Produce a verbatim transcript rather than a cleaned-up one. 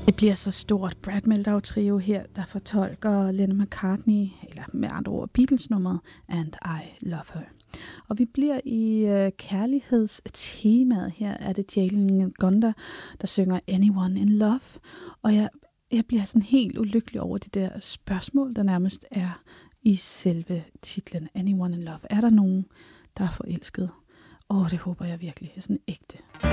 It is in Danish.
Det bliver så stort. Brad Mehldau Trio her, der fortolker Lennon McCartney, eller med andre ord Beatles-nummeret, And I Love Her. Og vi bliver i øh, kærlighedstemaet. Her er det Jalen Gonda, der synger Anyone in Love. Og jeg, jeg bliver sådan helt ulykkelig over de der spørgsmål, der nærmest er i selve titlen Anyone in Love. Er der nogen, der er forelsket? Åh, det håber jeg virkelig. Sådan ægte.